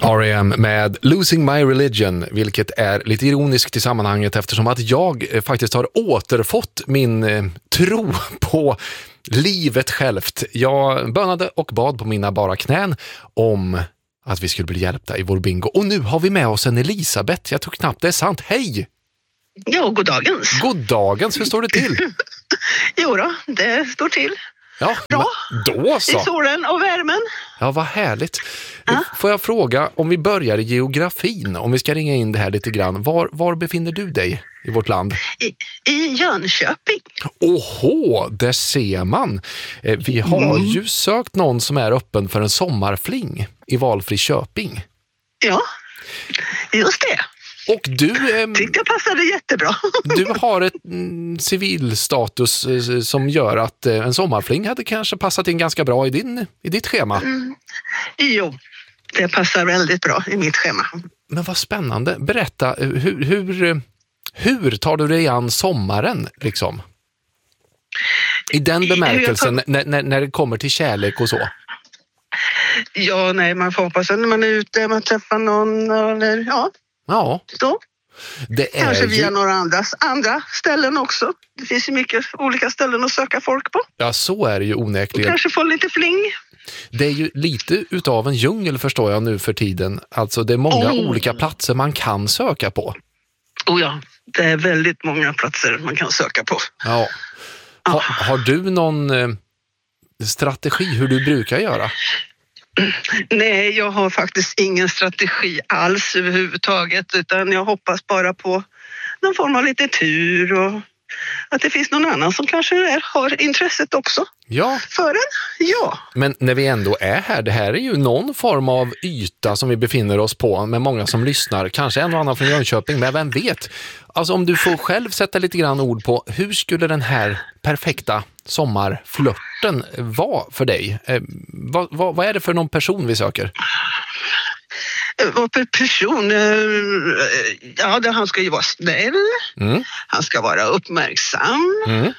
R.E.M. med Losing My Religion, vilket är lite ironiskt i sammanhanget eftersom att jag faktiskt har återfått min tro på livet självt. Jag bönade och bad på mina bara knän om att vi skulle bli hjälpta i vår bingo. Och nu har vi med oss en Elisabeth. Jag tror knappt det är sant. Hej! Ja, god dagens. God dagens, hur står det till? Jo då, det står till. Ja, bra. Då så. I solen och värmen. Ja, vad härligt. Får jag fråga, om vi börjar i geografin, om vi ska ringa in det här lite grann. Var befinner du dig i vårt land? I Jönköping. Åhå, där ser man. Vi har ju sökt någon som är öppen för en sommarfling i valfri Köping. Ja, just det. Och du tyckte jag passade jättebra. Du har ett civilstatus som gör att en sommarfling hade kanske passat in ganska bra i ditt schema. Jo, det passar väldigt bra i mitt schema. Men vad spännande. Berätta, hur tar du dig an sommaren liksom? I den bemärkelsen när det kommer till kärlek och så. Ja, nej, man får hoppas att när man är ute, man träffar någon eller ja. Så. Det är kanske via några andra ställen också. Det finns ju mycket olika ställen att söka folk på. Ja, så är det ju onekligen. Kanske få lite fling. Det är ju lite utav en djungel förstår jag nu för tiden. Alltså det är många olika platser man kan söka på. Oh ja, det är väldigt många platser man kan söka på. Ja. Har du någon strategi hur du brukar göra? Nej, jag har faktiskt ingen strategi alls överhuvudtaget, utan jag hoppas bara på någon form av lite tur och att det finns någon annan som kanske har intresset också. Ja. För en, ja. Men när vi ändå är här, det här är ju någon form av yta som vi befinner oss på med många som lyssnar. Kanske en och annan från Jönköping, men vem vet? Alltså om du får själv sätta lite grann ord på hur skulle den här perfekta sommarflörten vara för dig? Vad är det för någon person vi söker? Vad för person? Ja, han ska ju vara snäll. Han ska vara uppmärksam.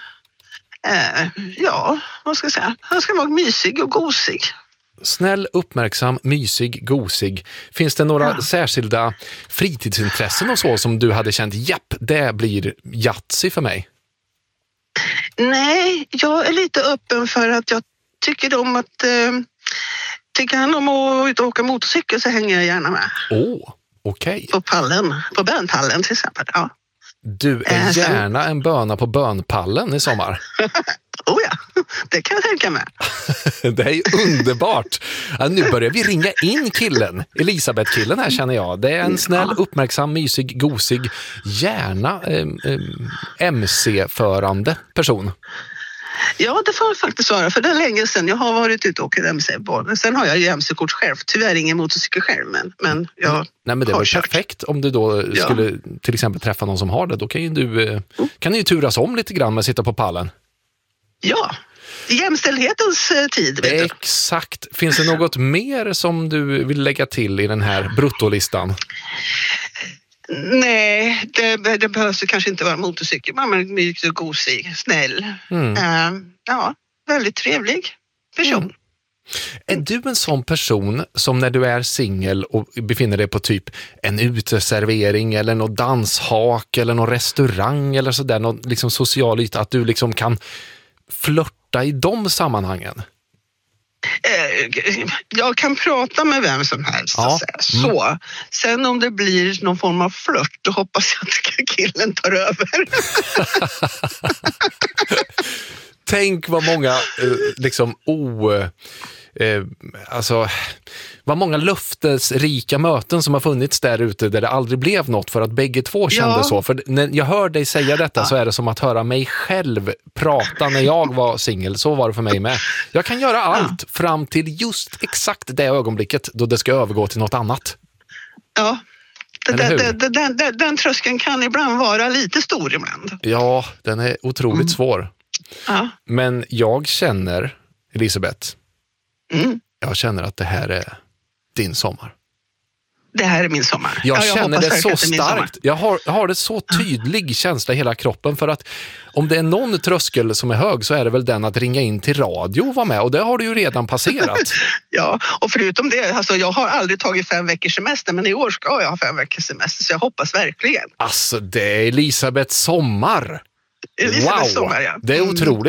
Ja, vad ska jag säga? Han ska vara mysig och gosig. Snäll, uppmärksam, mysig, gosig. Finns det några särskilda fritidsintressen och så som du hade känt, japp, det blir Yatzy för mig? Nej, jag är lite öppen för att jag tycker om att tycker han om att åka motorcykel så hänger jag gärna med. Okej. På pallen, på bönpallen till exempel, ja. Du är gärna en böna på bönpallen i sommar. Ja, det kan jag tänka mig. Det är ju underbart. Nu börjar vi ringa in killen. Elisabeth-killen här känner jag. Det är en snäll, uppmärksam, mysig, gosig, gärna MC-förande person. Ja, det får faktiskt vara. För det är länge sedan jag har varit ute och åkt MC. Sen har jag ju MC-kort själv. Tyvärr ingen motorcykel själv, men jag Nej, men det var perfekt om du då skulle till exempel träffa någon som har det. Då kan ju du kan ju turas om lite grann med att sitta på pallen. Ja, jämställdhetens tid. Vet du. Exakt. Finns det något mer som du vill lägga till i den här bruttolistan? Nej, det behövs kanske inte vara motorcykel. Man är mjuk och gosig, snäll. Ja, väldigt trevlig person. Är du en sån person som när du är singel och befinner dig på typ en uteservering eller någon danshak eller någon restaurang eller sådär, någon liksom social yta, att du liksom kan flörta i de sammanhangen? Jag kan prata med vem som helst. Så. Sen om det blir någon form av flört, då hoppas jag att killen tar över. Tänk vad många vad många löftesrika möten som har funnits där ute där det aldrig blev något för att bägge två kände så. För när jag hör dig säga detta så är det som att höra mig själv prata när jag var singel. Så var det för mig med. Jag kan göra allt fram till just exakt det ögonblicket då det ska övergå till något annat. Ja. Den tröskeln kan ibland vara lite stor ibland. Ja, den är otroligt svår. Men jag känner, Elisabeth, jag känner att det här är din sommar. det här är min sommar. Jag känner det så det starkt. Jag har det så tydlig känsla i hela kroppen, för att om det är någon tröskel som är hög så är det väl den att ringa in till radio och vara med, och det har du ju redan passerat. Ja, och förutom det, alltså jag har aldrig tagit 5 veckors semester, men i år ska jag ha 5 veckors semester, så jag hoppas verkligen. Alltså, det är Elisabeths sommar. Elisabeths Wow, sommar, ja. Det är otroligt.